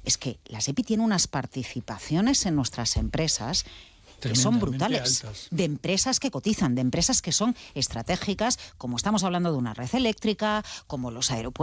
es que la SEPI tiene unas participaciones en nuestras empresas que son brutales, altas. de empresas que cotizan, de empresas que son estratégicas, como estamos hablando de una red eléctrica, como los aeropuertos.